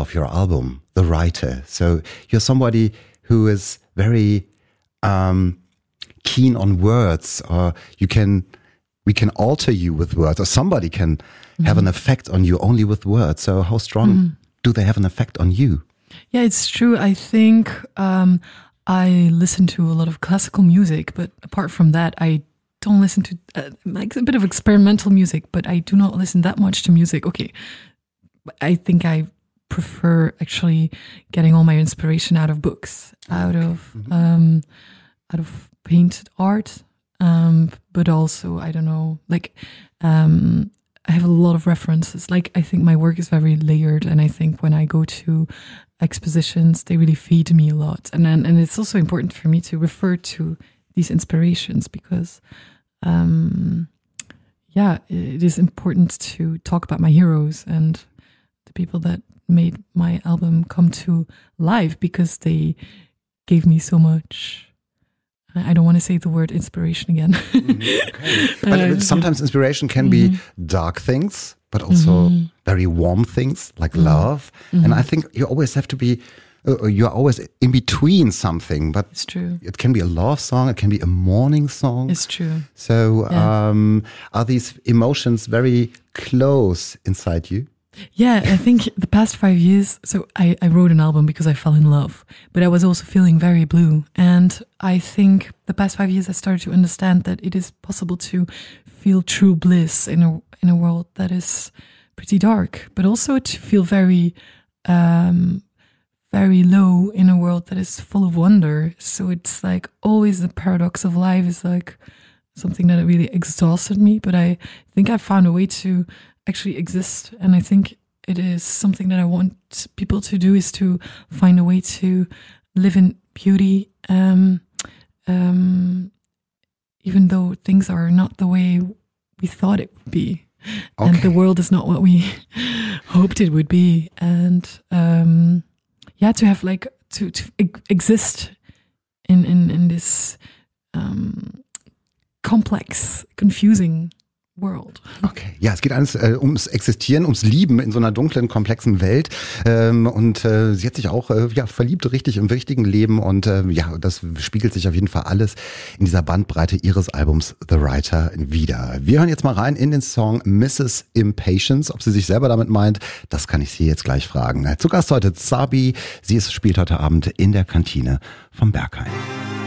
of your album, The Writer. So you're somebody who is very keen on words, or we can alter you with words, or somebody can have an effect on you only with words. So how strong do they have an effect on you? Yeah, it's true. I think I listen to a lot of classical music, but apart from that, I don't listen to like a bit of experimental music, but I do not listen that much to music. Okay, I think I prefer actually getting all my inspiration out of books, out of painted art, but also, I don't know, like I have a lot of references. Like, I think my work is very layered, and I think when I go to expositions, they really feed me a lot. And it's also important for me to refer to these inspirations because, it is important to talk about my heroes and the people that made my album come to life because they gave me so much. I don't want to say the word inspiration again. Okay. But sometimes inspiration can be dark things, but also very warm things like love. And I think you always have to be, you're always in between something. But it's true. It can be a love song, it can be a mourning song. It's true. So are these emotions very close inside you? Yeah, I think the past 5 years, so I wrote an album because I fell in love, but I was also feeling very blue. And I think the past 5 years I started to understand that it is possible to feel true bliss in a world that is pretty dark, but also to feel very, very low in a world that is full of wonder. So it's like always the paradox of life is like something that really exhausted me, but I think I found a way to actually exist, and I think it is something that I want people to do, is to find a way to live in beauty, even though things are not the way we thought it would be, and the world is not what we hoped it would be, and to have like to exist in this complex, confusing world. Okay, ja, es geht alles ums Existieren, ums Lieben in so einer dunklen, komplexen Welt. Und sie hat sich auch verliebt, richtig im richtigen Leben. Und das spiegelt sich auf jeden Fall alles in dieser Bandbreite ihres Albums The Writer wieder. Wir hören jetzt mal rein in den Song Mrs. Impatience. Ob sie sich selber damit meint, das kann ich sie jetzt gleich fragen. Zu Gast heute Zabi. Sie spielt heute Abend in der Kantine vom Berghain.